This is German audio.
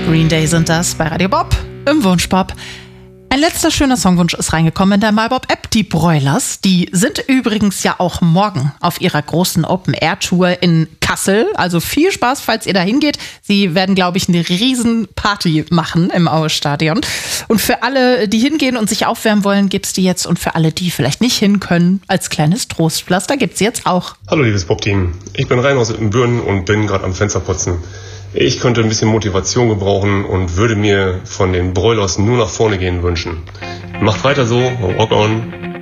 Green Day sind das bei Radio Bob im Wunschbob. Ein letzter schöner Songwunsch ist reingekommen in der MyBob-App. Die Broilers, die sind übrigens ja auch morgen auf ihrer großen Open-Air-Tour in Kassel. Also viel Spaß, falls ihr da hingeht. Sie werden, glaube ich, eine riesen Party machen im Aue-Stadion. Und für alle, die hingehen und sich aufwärmen wollen, gibt's die jetzt. Und für alle, die vielleicht nicht hin können, als kleines Trostpflaster gibt's jetzt auch. Hallo liebes Bob-Team, ich bin Rein aus Ippenbüren und bin gerade am Fensterputzen. Ich könnte ein bisschen Motivation gebrauchen und würde mir von den Broilers nur nach vorne gehen wünschen. Macht weiter so, rock on!